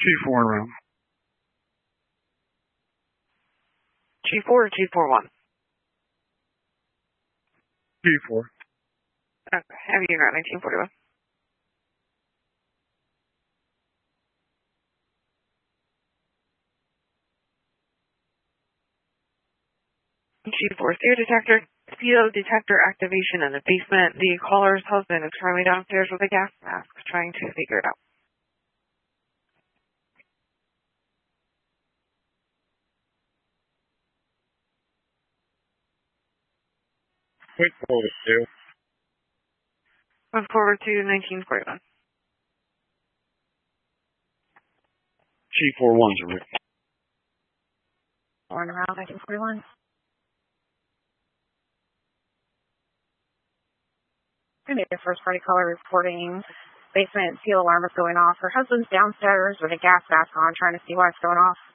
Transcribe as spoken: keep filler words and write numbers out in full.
Chief four room. Chief four or Chief four one? Chief four. Okay, have you got nineteen forty-one? Chief four, fear detector, C O detector activation in the basement. The caller's husband is currently downstairs with a gas mask trying to figure it out. Quick forward two. Move forward to nineteen forty-one. Chief four one's a rip. One around nineteen forty-one. And the first party caller reporting basement seal alarm is going off. Her husband's downstairs with a gas mask on trying to see why it's going off.